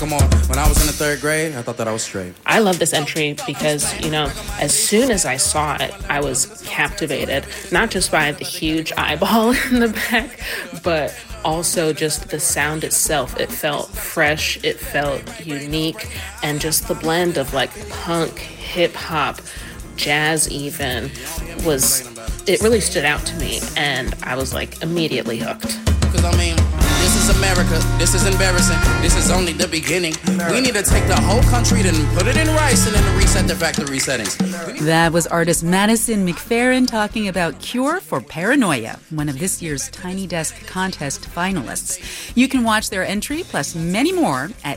Come on, when I was in the third grade, I thought that I was straight. I love this entry because, as soon as I saw it, I was captivated, not just by the huge eyeball in the back, but also just the sound itself. It felt fresh, it felt unique, and just the blend of like punk, hip hop, jazz even it really stood out to me, and I was like immediately hooked. This is America, this is embarrassing, this is only the beginning. We need to take the whole country, then put it in rice, and then reset the factory settings. That was artist Madison McFerrin talking about Cure for Paranoia, one of this year's Tiny Desk Contest finalists. You can watch their entry, plus many more, at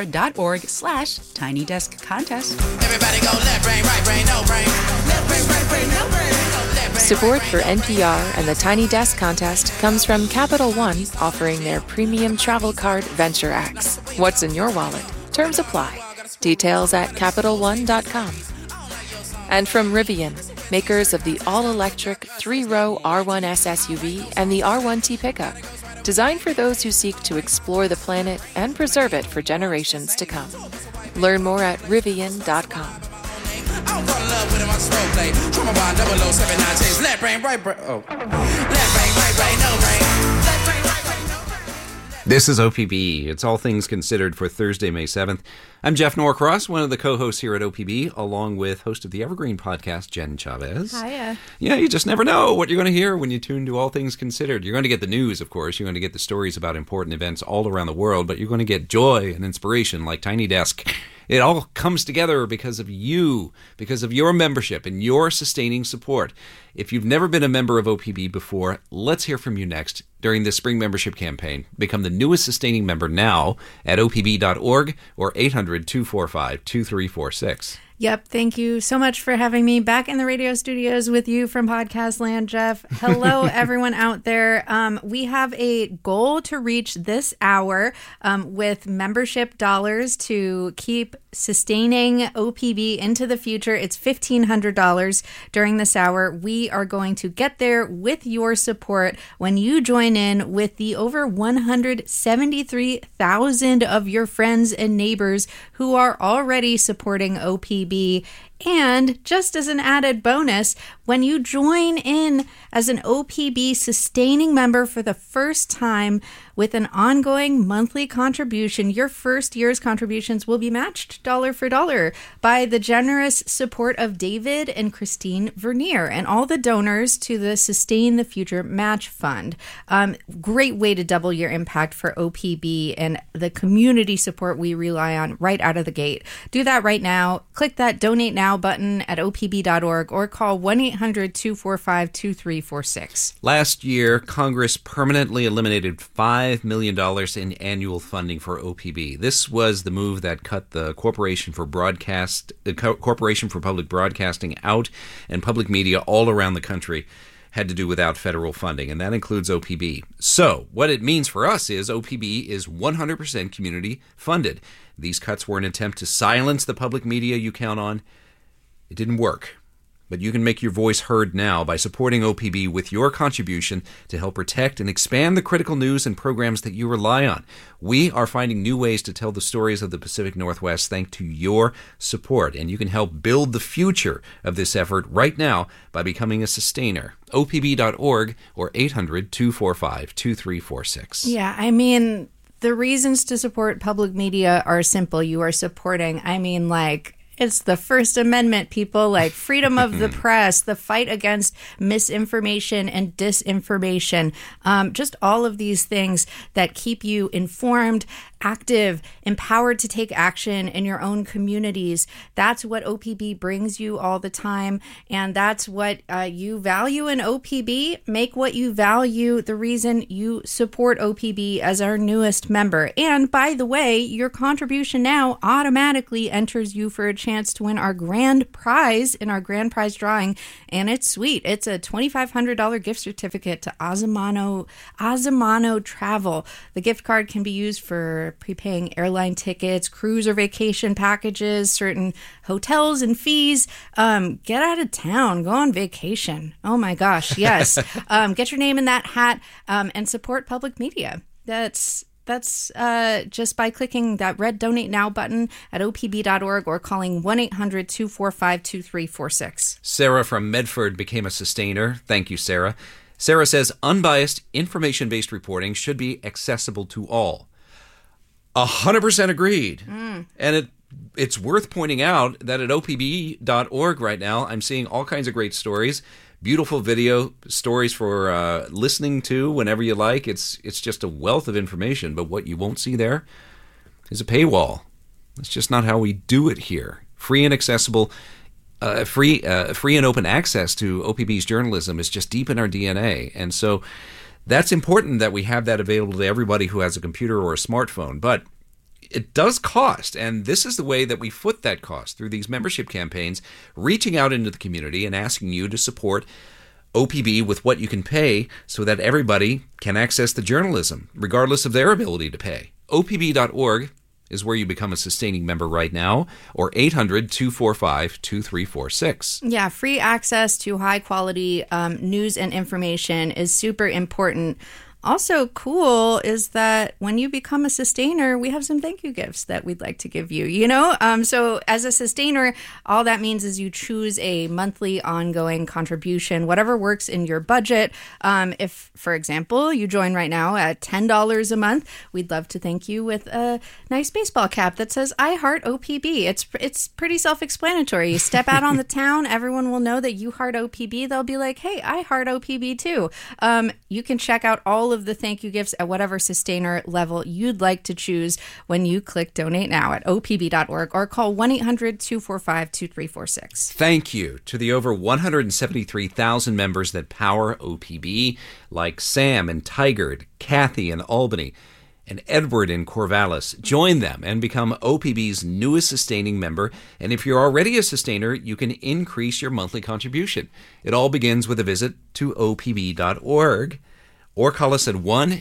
npr.org/tinydeskcontest. Everybody go left brain, right brain, no brain. Left brain, right brain, no brain. Support for NPR and the Tiny Desk Contest comes from Capital One, offering their premium travel card Venture X. What's in your wallet? Terms apply. Details at CapitalOne.com. And from Rivian, makers of the all-electric 3-row R1S SUV and the R1T pickup, designed for those who seek to explore the planet and preserve it for generations to come. Learn more at Rivian.com. I'm in love with him, I just role play. Trauma bond 0079 change. Left brain, right brain. Oh. Left brain, right brain, no brain. Left brain, right brain, no brain. This is OPB. It's All Things Considered for Thursday, May 7th. I'm Jeff Norcross, one of the co-hosts here at OPB, along with host of the Evergreen podcast, Jen Chavez. Hiya. Yeah, you just never know what you're going to hear when you tune to All Things Considered. You're going to get the news, of course. You're going to get the stories about important events all around the world, but you're going to get joy and inspiration like Tiny Desk. It all comes together because of you, because of your membership and your sustaining support. If you've never been a member of OPB before, let's hear from you next during the spring membership campaign. Become the newest sustaining member now at opb.org or 800-245-2346. Yep. Thank you so much for having me back in the radio studios with you from Podcast Land, Jeff. Hello, everyone out there. We have a goal to reach this hour with membership dollars to keep sustaining OPB into the future. It's $1,500 during this hour. We are going to get there with your support when you join in with the over 173,000 of your friends and neighbors who are already supporting OPB. And just as an added bonus, when you join in as an OPB sustaining member for the first time with an ongoing monthly contribution, your first year's contributions will be matched dollar for dollar by the generous support of David and Christine Vernier and all the donors to the Sustain the Future Match Fund. Great way to double your impact for OPB and the community support we rely on right out of the gate. Do that right now. Click that Donate Now button at opb.org or call 1-800-245-2346. Last year, Congress permanently eliminated $5 million in annual funding for OPB. This was the move that cut the Corporation for Public Broadcasting out, and public media all around the country had to do without federal funding, and that includes OPB. So, what it means for us is OPB is 100% community funded. These cuts were an attempt to silence the public media you count on. It didn't work. But you can make your voice heard now by supporting OPB with your contribution to help protect and expand the critical news and programs that you rely on. We are finding new ways to tell the stories of the Pacific Northwest thanks to your support, and you can help build the future of this effort right now by becoming a sustainer. opb.org or 800-245-2346. Yeah, the reasons to support public media are simple. You are supporting, it's the First Amendment, people, like freedom of the press, the fight against misinformation and disinformation, just all of these things that keep you informed, active, empowered to take action in your own communities. That's what OPB brings you all the time, and that's what you value in OPB. Make what you value the reason you support OPB as our newest member. And by the way, your contribution now automatically enters you for a chance to win our grand prize in our grand prize drawing, and it's sweet. It's a $2,500 gift certificate to Azamano Travel. The gift card can be used for prepaying airline tickets, cruise or vacation packages, certain hotels and fees. Get out of town, go on vacation. Oh my gosh, yes. Get your name in that hat and support public media. That's That's just by clicking that red Donate Now button at opb.org or calling 1-800-245-2346. Sarah from Medford became a sustainer. Thank you, Sarah. Sarah says, unbiased, information-based reporting should be accessible to all. 100% agreed. And it's worth pointing out that at opb.org right now, I'm seeing all kinds of great stories, beautiful video stories for listening to whenever you like. It's just a wealth of information, but what you won't see there is a paywall. That's just not how we do it here. Free and accessible, free and open access to OPB's journalism is just deep in our DNA. And so that's important that we have that available to everybody who has a computer or a smartphone. But it does cost, and this is the way that we foot that cost, through these membership campaigns, reaching out into the community and asking you to support OPB with what you can pay so that everybody can access the journalism, regardless of their ability to pay. opb.org is where you become a sustaining member right now, or 800-245-2346. Yeah, free access to high-quality news and information is super important. Also cool is that when you become a sustainer, we have some thank you gifts that we'd like to give you, you know? So as a sustainer, all that means is you choose a monthly ongoing contribution, whatever works in your budget. If, for example, you join right now at $10 a month, we'd love to thank you with a nice baseball cap that says, I heart OPB. It's pretty self-explanatory. You step out on the town, everyone will know that you heart OPB. They'll be like, hey, I heart OPB too. You can check out all of the thank you gifts at whatever sustainer level you'd like to choose when you click Donate Now at opb.org or call 1-800-245-2346. Thank you to the over 173,000 members that power OPB, like Sam and Tigard, Kathy in Albany, and Edward in Corvallis. Join them and become OPB's newest sustaining member. And if you're already a sustainer, you can increase your monthly contribution. It all begins with a visit to opb.org. Or call us at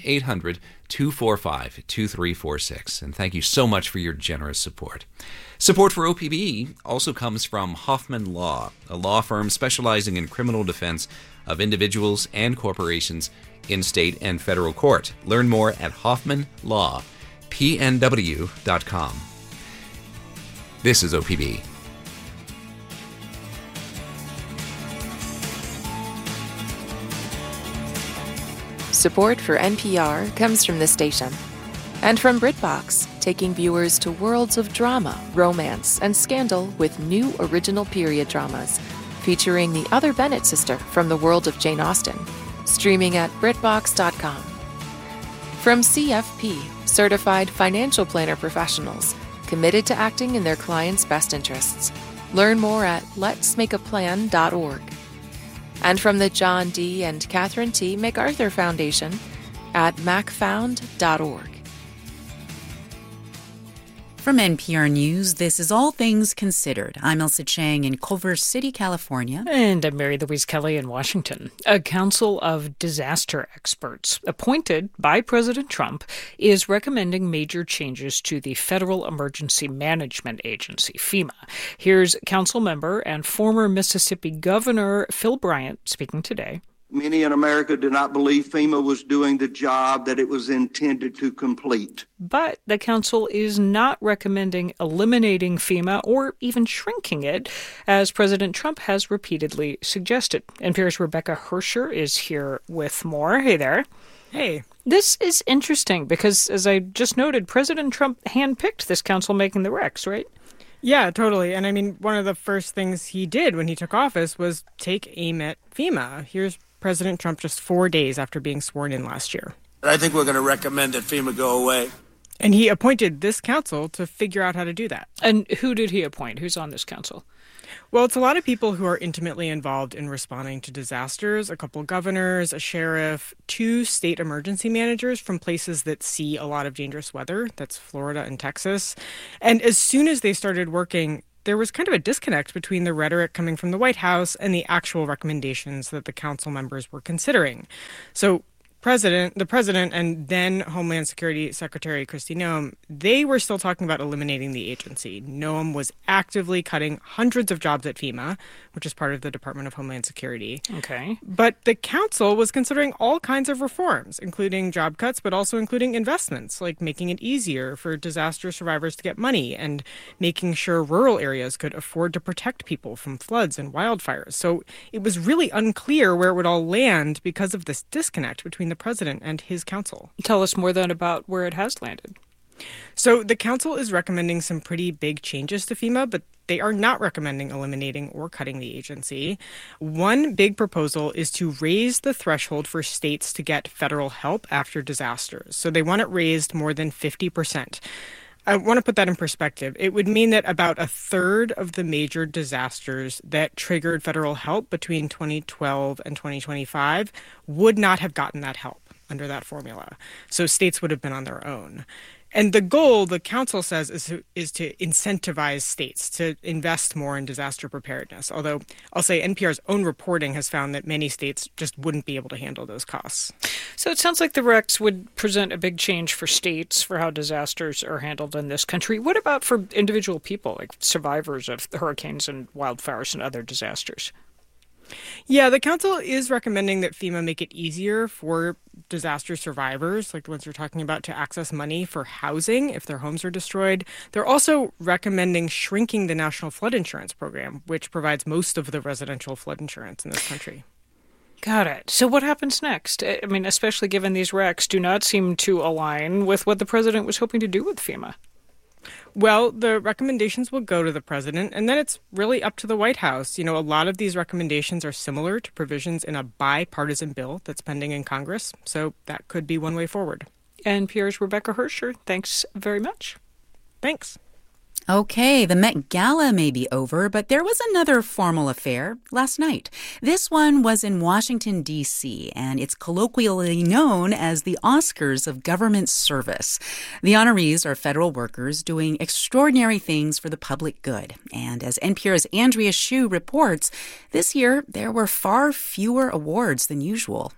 1-800-245-2346. And thank you so much for your generous support. Support for OPB also comes from Hoffman Law, a law firm specializing in criminal defense of individuals and corporations in state and federal court. Learn more at hoffmanlawpnw.com. This is OPB. Support for NPR comes from the station and from BritBox, taking viewers to worlds of drama, romance, and scandal with new original period dramas featuring the other Bennett sister from the world of Jane Austen, streaming at BritBox.com. From CFP, certified financial planner professionals committed to acting in their clients' best interests. Learn more at letsmakeaplan.org. And from the John D. and Catherine T. MacArthur Foundation at macfound.org. From NPR News, this is All Things Considered. I'm Elsa Chang in Culver City, California. And I'm Mary Louise Kelly in Washington. A council of disaster experts appointed by President Trump is recommending major changes to the Federal Emergency Management Agency, FEMA. Here's council member and former Mississippi Governor Phil Bryant speaking today. Many in America do not believe FEMA was doing the job that it was intended to complete. But the council is not recommending eliminating FEMA or even shrinking it, as President Trump has repeatedly suggested. NPR's Rebecca Hersher is here with more. Hey there. Hey. This is interesting because, as I just noted, President Trump handpicked this council making the recs, right? Yeah, totally. And I mean, one of the first things he did when he took office was take aim at FEMA. Here's President Trump just 4 days after being sworn in last year. I think we're going to recommend that FEMA go away. And he appointed this council to figure out how to do that. And who did he appoint? Who's on this council? Well, it's a lot of people who are intimately involved in responding to disasters, a couple governors, a sheriff, 2 state emergency managers from places that see a lot of dangerous weather. That's Florida and Texas. And as soon as they started working, there was kind of a disconnect between the rhetoric coming from the White House and the actual recommendations that the council members were considering. So the president and then Homeland Security Secretary Kristi Noem, they were still talking about eliminating the agency. Noem was actively cutting hundreds of jobs at FEMA, which is part of the Department of Homeland Security. Okay. But the council was considering all kinds of reforms, including job cuts, but also including investments, like making it easier for disaster survivors to get money and making sure rural areas could afford to protect people from floods and wildfires. So it was really unclear where it would all land because of this disconnect between the president and his council. Tell us more then about where it has landed. So the council is recommending some pretty big changes to FEMA, but they are not recommending eliminating or cutting the agency. One big proposal is to raise the threshold for states to get federal help after disasters. So they want it raised more than 50%. I want to put that in perspective. It would mean that about a third of the major disasters that triggered federal help between 2012 and 2025 would not have gotten that help under that formula. So states would have been on their own. And the goal, the council says, is to incentivize states to invest more in disaster preparedness. Although I'll say NPR's own reporting has found that many states just wouldn't be able to handle those costs. So it sounds like the recs would present a big change for states for how disasters are handled in this country. What about for individual people, like survivors of hurricanes and wildfires and other disasters? Yeah, the council is recommending that FEMA make it easier for disaster survivors, like the ones we're talking about, to access money for housing if their homes are destroyed. They're also recommending shrinking the National Flood Insurance Program, which provides most of the residential flood insurance in this country. Got it. So what happens next? I mean, especially given these recs do not seem to align with what the president was hoping to do with FEMA. Well, the recommendations will go to the president, and then it's really up to the White House. You know, a lot of these recommendations are similar to provisions in a bipartisan bill that's pending in Congress, so that could be one way forward. NPR's Rebecca Hersher, thanks very much. Thanks. Okay, the Met Gala may be over, but there was another formal affair last night. This one was in Washington, D.C., and it's colloquially known as the Oscars of Government Service. The honorees are federal workers doing extraordinary things for the public good. And as NPR's Andrea Hsu reports, this year there were far fewer awards than usual.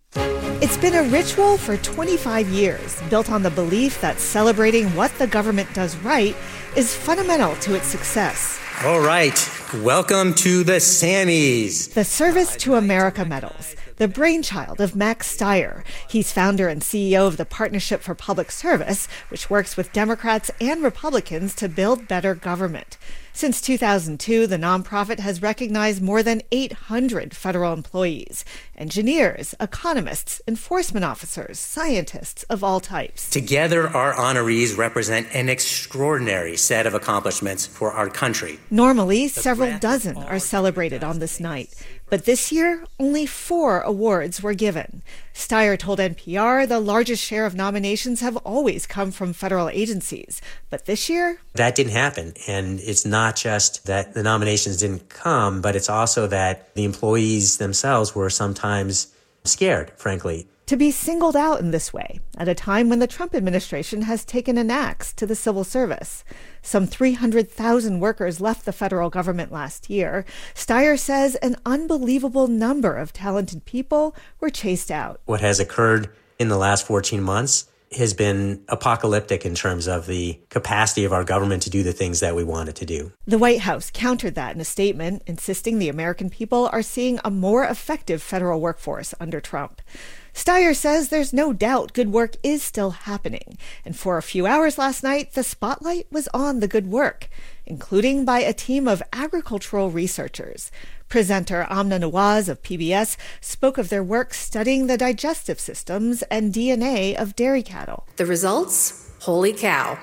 It's been a ritual for 25 years, built on the belief that celebrating what the government does right is fundamental to its success. All right, welcome to the Sammys. The Service to America Medals, the brainchild of Max Stier. He's founder and CEO of the Partnership for Public Service, which works with Democrats and Republicans to build better government. Since 2002, the nonprofit has recognized more than 800 federal employees, engineers, economists, enforcement officers, scientists of all types. Together, our honorees represent an extraordinary set of accomplishments for our country. Normally, several dozen are celebrated on this night. But this year, only 4 awards were given. Stier told NPR the largest share of nominations have always come from federal agencies. But this year, that didn't happen. And it's not just that the nominations didn't come, but it's also that the employees themselves were sometimes scared, frankly. To be singled out in this way, at a time when the Trump administration has taken an axe to the civil service. Some 300,000 workers left the federal government last year. Stier says an unbelievable number of talented people were chased out. What has occurred in the last 14 months has been apocalyptic in terms of the capacity of our government to do the things that we want it to do. The White House countered that in a statement, insisting the American people are seeing a more effective federal workforce under Trump. Stier says there's no doubt good work is still happening. And for a few hours last night, the spotlight was on the good work, including by a team of agricultural researchers. Presenter Amna Nawaz of PBS spoke of their work studying the digestive systems and DNA of dairy cattle. The results? Holy cow.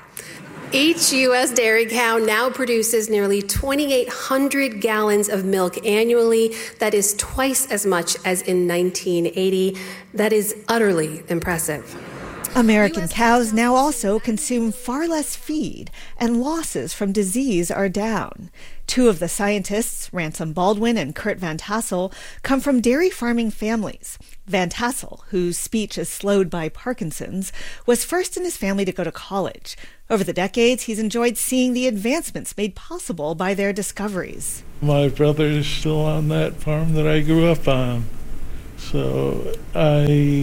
Each U.S. dairy cow now produces nearly 2,800 gallons of milk annually. That is twice as much as in 1980. That is utterly impressive. American cows now also consume far less feed, and losses from disease are down. 2 of the scientists, Ransom Baldwin and Kurt Van Tassel, come from dairy farming families. Van Tassel, whose speech is slowed by Parkinson's, was first in his family to go to college. Over the decades, he's enjoyed seeing the advancements made possible by their discoveries. My brother is still on that farm that I grew up on, so I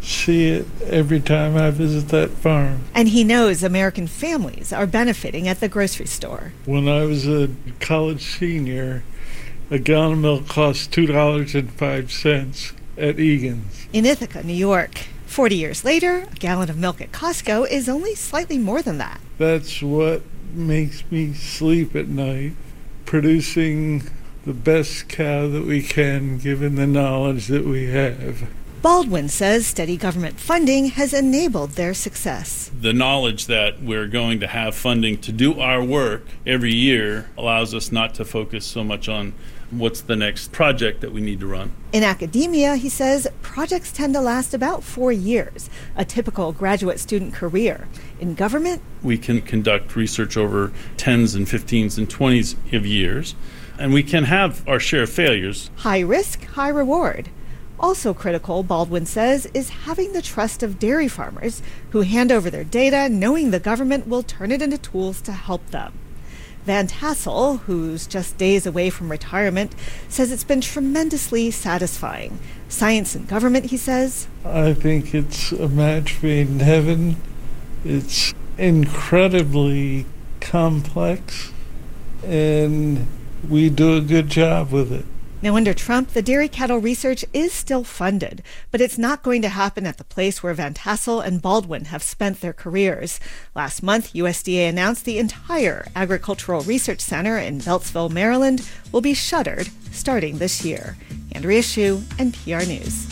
see it every time I visit that farm. And he knows American families are benefiting at the grocery store. When I was a college senior, a gallon of milk cost $2.05 at Egan's. In Ithaca, New York, 40 years later, a gallon of milk at Costco is only slightly more than that. That's what makes me sleep at night, producing the best cow that we can given the knowledge that we have. Baldwin says steady government funding has enabled their success. The knowledge that we're going to have funding to do our work every year allows us not to focus so much on what's the next project that we need to run. In academia, he says, projects tend to last about 4 years, a typical graduate student career. In government, we can conduct research over 10s and 15s and 20s of years, and we can have our share of failures. High risk, high reward. Also critical, Baldwin says, is having the trust of dairy farmers who hand over their data knowing the government will turn it into tools to help them. Van Tassel, who's just days away from retirement, says it's been tremendously satisfying. Science and government, he says. I think it's a match made in heaven. It's incredibly complex, and we do a good job with it. Now, under Trump, the dairy cattle research is still funded, but it's not going to happen at the place where Van Tassel and Baldwin have spent their careers. Last month, USDA announced the entire Agricultural Research Center in Beltsville, Maryland, will be shuttered starting this year. Andrea Hsu, NPR News.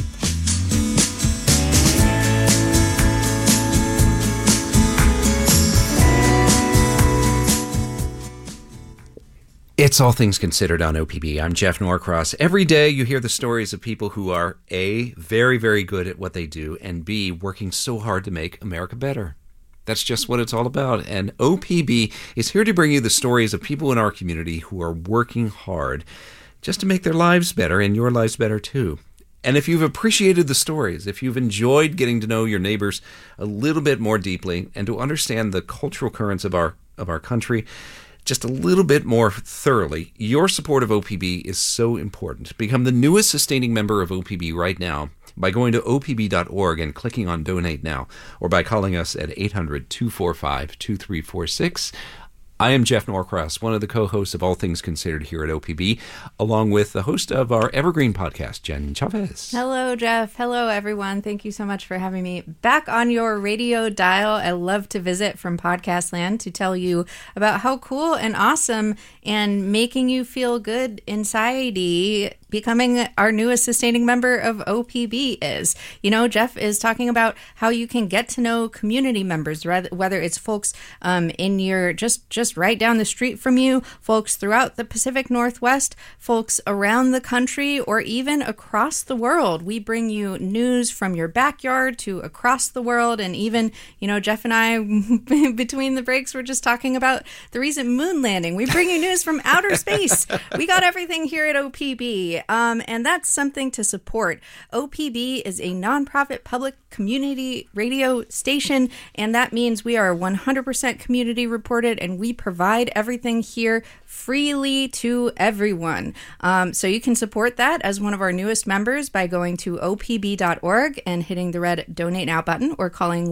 It's All Things Considered on OPB. I'm Jeff Norcross. Every day you hear the stories of people who are A, very, very good at what they do, and B, working so hard to make America better. That's just what it's all about. And OPB is here to bring you the stories of people in our community who are working hard just to make their lives better and your lives better too. And if you've appreciated the stories, if you've enjoyed getting to know your neighbors a little bit more deeply and to understand the cultural currents of our country just a little bit more thoroughly, your support of OPB is so important. Become the newest sustaining member of OPB right now by going to opb.org and clicking on Donate Now, or by calling us at 800-245-2346. I am Jeff Norcross, one of the co-hosts of All Things Considered here at OPB, along with the host of our Evergreen podcast, Jen Chavez. Hello, Jeff. Hello, everyone. Thank you so much for having me back on your radio dial. I love to visit from podcast land to tell you about how cool and awesome and making you feel good inside becoming our newest sustaining member of OPB is. You know, Jeff is talking about how you can get to know community members, whether it's folks in your just right down the street from you, folks throughout the Pacific Northwest, folks around the country, or even across the world. We bring you news from your backyard to across the world. And even, you know, Jeff and I, between the breaks, we're just talking about the recent moon landing. We bring you news from outer space. We got everything here at OPB. And that's something to support. OPB is a nonprofit public community radio station, and that means we are 100% community reported, and we provide everything here freely to everyone. So you can support that as one of our newest members by going to opb.org and hitting the red Donate Now button, or calling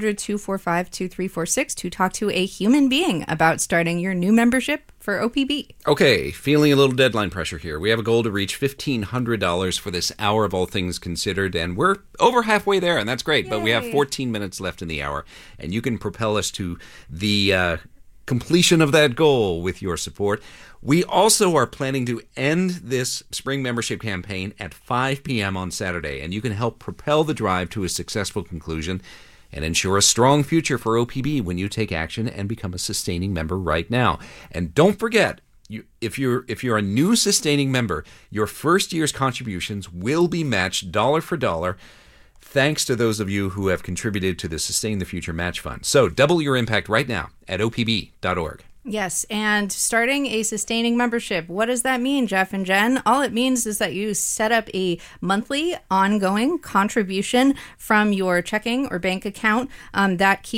1-800-245-2346 to talk to a human being about starting your new membership for OPB. Okay, feeling a little deadline pressure here. We have a goal to reach $1,500 for this hour of All Things Considered, and we're over halfway there, and that's great. Yay. But we have 14 minutes left in the hour, and you can propel us to the completion of that goal with your support. We also are planning to end this spring membership campaign at 5 p.m. on Saturday, and you can help propel the drive to a successful conclusion and ensure a strong future for OPB when you take action and become a sustaining member right now. And don't forget, if you're a new sustaining member, your first year's contributions will be matched dollar for dollar, thanks to those of you who have contributed to the Sustain the Future Match Fund. So double your impact right now at opb.org. Yes, and starting a sustaining membership. What does that mean, Jeff and Jen? All it means is that you set up a monthly ongoing contribution from your checking or bank account that keeps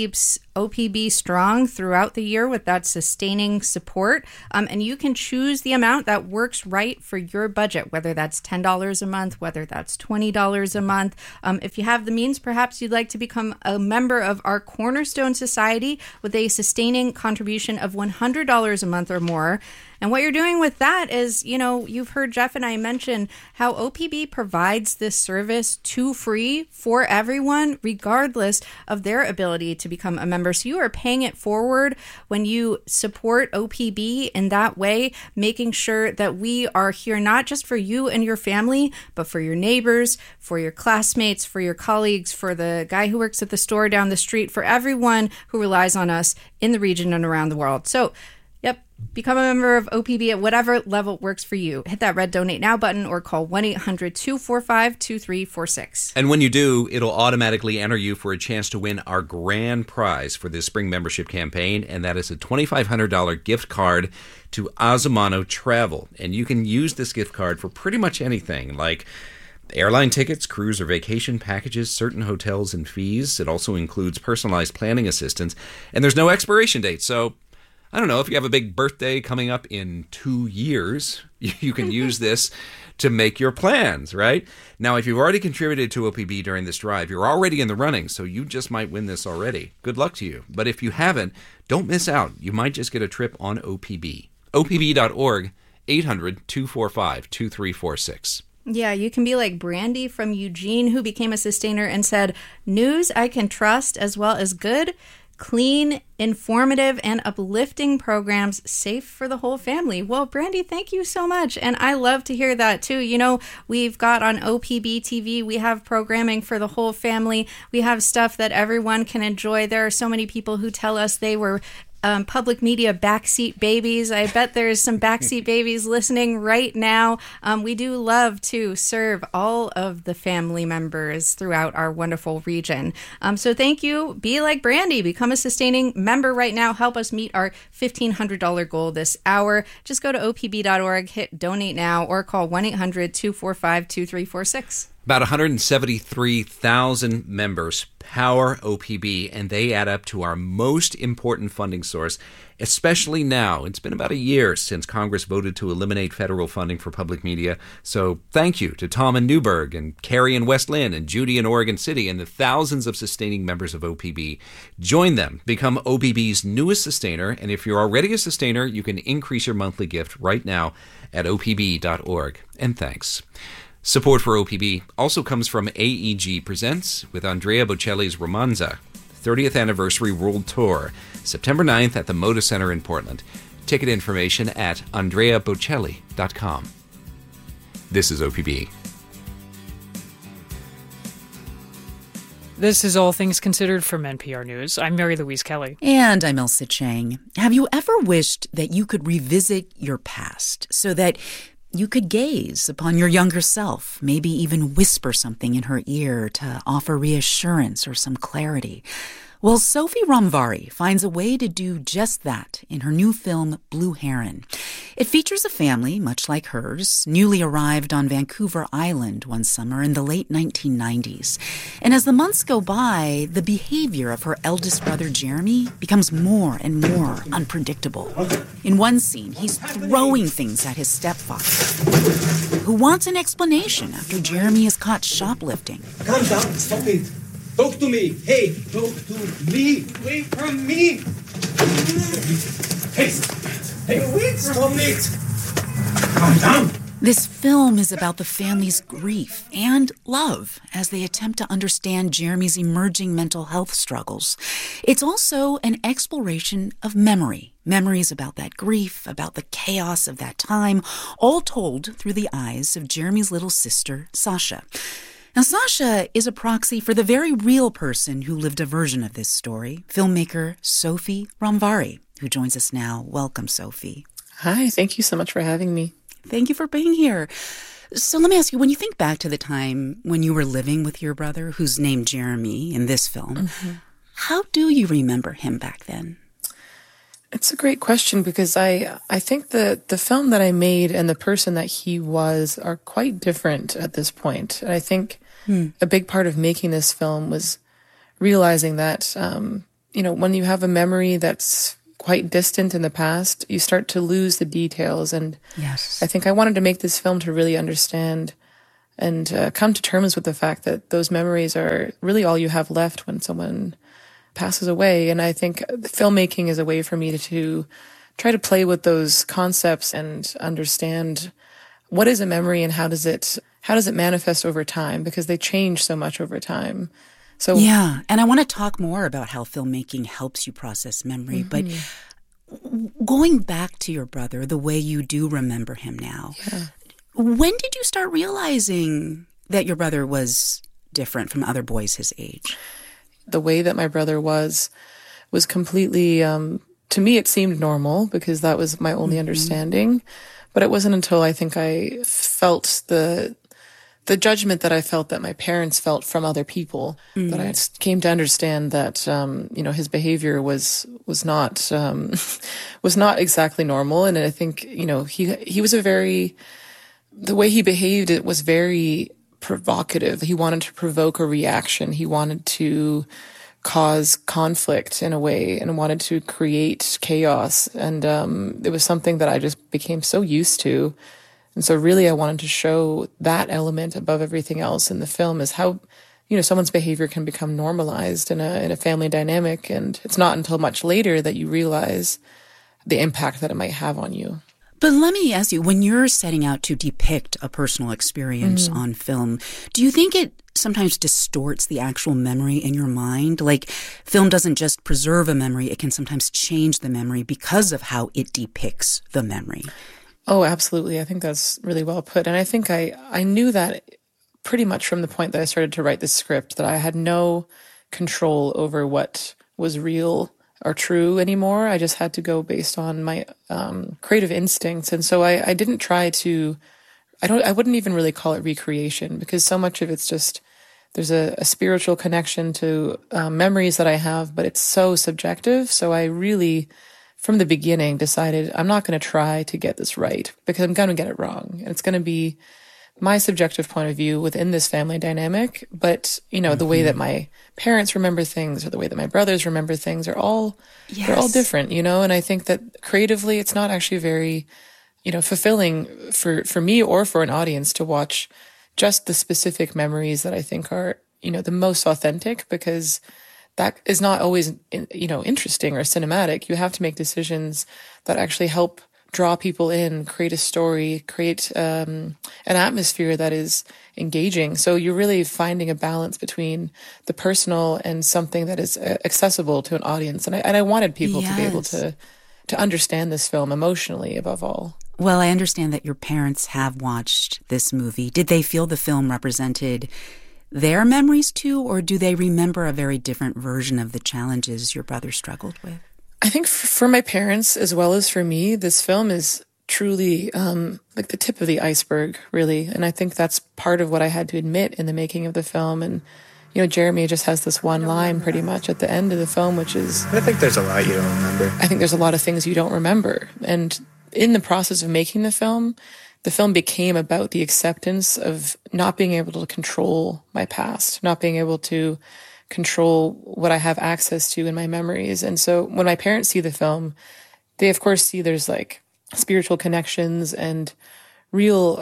OPB strong throughout the year with that sustaining support. And you can choose the amount that works right for your budget, whether that's $10 a month, whether that's $20 a month. If you have the means, perhaps you'd like to become a member of our Cornerstone Society with a sustaining contribution of $100 a month or more. And what you're doing with that is, you've heard Jeff and I mention how OPB provides this service free for everyone, regardless of their ability to become a member. So you are paying it forward when you support OPB in that way, making sure that we are here not just for you and your family, but for your neighbors, for your classmates, for your colleagues, for the guy who works at the store down the street, for everyone who relies on us in the region and around the world. So, become a member of OPB at whatever level works for you. Hit that red Donate Now button or call 1-800-245-2346. And when you do, it'll automatically enter you for a chance to win our grand prize for this spring membership campaign, and that is a $2,500 gift card to Azumano Travel. And you can use this gift card for pretty much anything, like airline tickets, cruise or vacation packages, certain hotels and fees. It also includes personalized planning assistance, and there's no expiration date, so I don't know, if you have a big birthday coming up in 2 years, you can use this to make your plans, right? Now, if you've already contributed to OPB during this drive, you're already in the running, so you just might win this already. Good luck to you. But if you haven't, don't miss out. You might just get a trip on OPB. OPB.org, 800-245-2346. Yeah, you can be like Brandy from Eugene, who became a sustainer and said, news I can trust as well as good, clean, informative, and uplifting programs safe for the whole family. Well, Brandy, thank you so much. And I love to hear that too. We've got on OPB TV, we have programming for the whole family. We have stuff that everyone can enjoy. There are so many people who tell us they were public media backseat babies. I bet there's some backseat babies listening right now. We do love to serve all of the family members throughout our wonderful region. So thank you. Be like Brandy. Become a sustaining member right now. Help us meet our $1,500 goal this hour. Just go to opb.org, hit Donate Now, or call 1-800-245-2346. About 173,000 members power OPB, and they add up to our most important funding source, especially now. It's been about a year since Congress voted to eliminate federal funding for public media. So thank you to Tom in Newburgh and Carrie in West Lynn and Judy in Oregon City and the thousands of sustaining members of OPB. Join them. Become OPB's newest sustainer, and if you're already a sustainer, you can increase your monthly gift right now at opb.org. And thanks. Support for OPB also comes from AEG Presents with Andrea Bocelli's Romanza, 30th Anniversary World Tour, September 9th at the Moda Center in Portland. Ticket information at andreabocelli.com. This is OPB. This is All Things Considered from NPR News. I'm Mary Louise Kelly. And I'm Elsa Chang. Have you ever wished that you could revisit your past so that you could gaze upon your younger self, maybe even whisper something in her ear to offer reassurance or some clarity? Well, Sophie Ramvari finds a way to do just that in her new film, Blue Heron. It features a family, much like hers, newly arrived on Vancouver Island one summer in the late 1990s. And as the months go by, the behavior of her eldest brother, Jeremy, becomes more and more unpredictable. In one scene, he's throwing things at his stepfather, who wants an explanation after Jeremy is caught shoplifting. Calm down, stop it. Talk to me. Hey, talk to me. Wait from me. Hey, wait from it. Calm down. This film is about the family's grief and love as they attempt to understand Jeremy's emerging mental health struggles. It's also an exploration of memory. Memories about that grief, about the chaos of that time, all told through the eyes of Jeremy's little sister, Sasha. Now, Sasha is a proxy for the very real person who lived a version of this story, filmmaker Sophie Ramvari, who joins us now. Welcome, Sophie. Hi, thank you so much for having me. Thank you for being here. So let me ask you, when you think back to the time when you were living with your brother, who's named Jeremy in this film, how do you remember him back then? It's a great question because I think the film that I made and the person that he was are quite different at this point. And I think a big part of making this film was realizing that when you have a memory that's quite distant in the past, you start to lose the details. And yes, I think I wanted to make this film to really understand and come to terms with the fact that those memories are really all you have left when someone passes away. And I think filmmaking is a way for me to try to play with those concepts and understand what is a memory and how does it manifest over time, because they change so much over time. So yeah, and I want to talk more about how filmmaking helps you process memory, but going back to your brother, the way you do remember him now, when did you start realizing that your brother was different from other boys his age? The way that my brother was completely, to me it seemed normal because that was my only understanding, but it wasn't until I think I felt the judgment that I felt that my parents felt from other people that I came to understand that his behavior was not exactly normal. And I think he was the way he behaved, it was very provocative. He wanted to provoke a reaction. He wanted to cause conflict in a way and wanted to create chaos. And it was something that I just became so used to. And so really I wanted to show that element above everything else in the film, is how, someone's behavior can become normalized in a family dynamic. And it's not until much later that you realize the impact that it might have on you. But let me ask you, when you're setting out to depict a personal experience on film, do you think it sometimes distorts the actual memory in your mind? Like, film doesn't just preserve a memory, it can sometimes change the memory because of how it depicts the memory. Oh, absolutely. I think that's really well put. And I think I knew that pretty much from the point that I started to write the script, that I had no control over what was real or true anymore. I just had to go based on my creative instincts. And so I didn't try to, I wouldn't even really call it recreation, because so much of it's just, there's a spiritual connection to memories that I have, but it's so subjective. So I really, from the beginning, decided I'm not going to try to get this right, because I'm going to get it wrong. And it's going to be my subjective point of view within this family dynamic. But, the way that my parents remember things or the way that my brothers remember things are all, they're all different, and I think that creatively it's not actually very, fulfilling for me or for an audience to watch just the specific memories that I think are, the most authentic, because that is not always, interesting or cinematic. You have to make decisions that actually help draw people in, create a story, create an atmosphere that is engaging. So you're really finding a balance between the personal and something that is accessible to an audience. And I wanted people to be able to understand this film emotionally above all. Well, I understand that your parents have watched this movie. Did they feel the film represented their memories too, or do they remember a very different version of the challenges your brother struggled with? I think for my parents, as well as for me, this film is truly like the tip of the iceberg, really. And I think that's part of what I had to admit in the making of the film. And, Jeremy just has this one line pretty much at the end of the film, which is, I think there's a lot you don't remember. I think there's a lot of things you don't remember. And in the process of making the film became about the acceptance of not being able to control my past, not being able to control what I have access to in my memories. And so when my parents see the film, they of course see there's like spiritual connections and real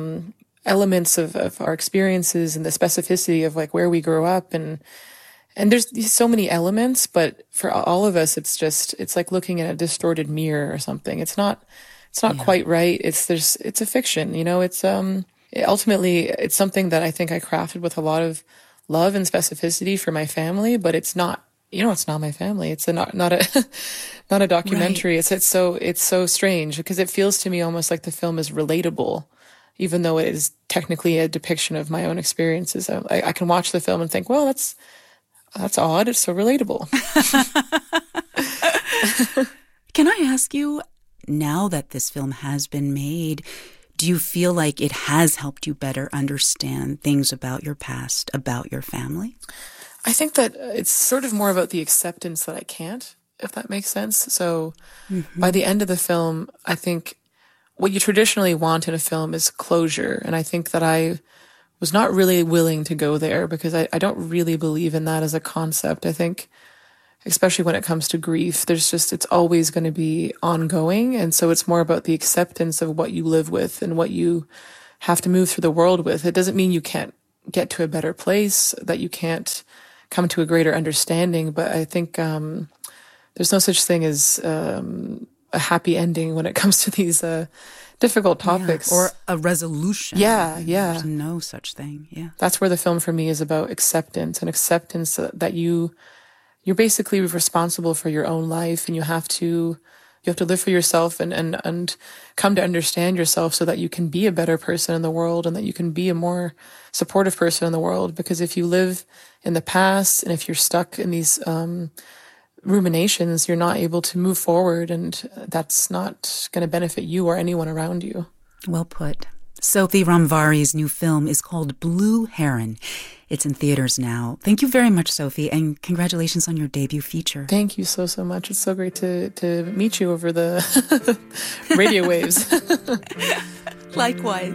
elements of our experiences and the specificity of like where we grew up. And there's so many elements, but for all of us, it's like looking at a distorted mirror or something. It's not quite right. It's a fiction, it's ultimately it's something that I think I crafted with a lot of love and specificity for my family, but it's not, it's not my family. It's not a documentary. Right. It's so strange, because it feels to me almost like the film is relatable, even though it is technically a depiction of my own experiences. I can watch the film and think, well, that's odd. It's so relatable. Can I ask you, now that this film has been made, do you feel like it has helped you better understand things about your past, about your family? I think that it's sort of more about the acceptance that I can't, if that makes sense. So by the end of the film, I think what you traditionally want in a film is closure. And I think that I was not really willing to go there, because I don't really believe in that as a concept. I think especially when it comes to grief. It's always going to be ongoing. And so it's more about the acceptance of what you live with and what you have to move through the world with. It doesn't mean you can't get to a better place, that you can't come to a greater understanding. But I think there's no such thing as a happy ending when it comes to these difficult topics. Or a resolution. Yeah. There's no such thing. Yeah. That's where the film for me is about acceptance, and acceptance that you're basically responsible for your own life, and you have to live for yourself and come to understand yourself so that you can be a better person in the world and that you can be a more supportive person in the world. Because if you live in the past and if you're stuck in these ruminations, you're not able to move forward, and that's not going to benefit you or anyone around you. Well put. Sophie Ramvari's new film is called Blue Heron. It's in theaters now. Thank you very much, Sophie, and congratulations on your debut feature. Thank you so much. It's so great to meet you over the radio waves. Likewise.